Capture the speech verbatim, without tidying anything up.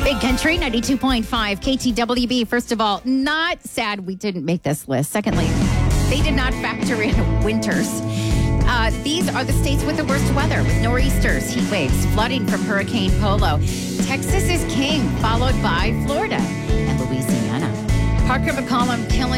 Big Country ninety-two point five K T W B. First of all, not sad we didn't make this list. Secondly, they did not factor in winters. Uh, these are the states with the worst weather, with nor'easters, heat waves, flooding from Hurricane Polo. Texas is king, followed by Florida and Louisiana. Parker McCollum killing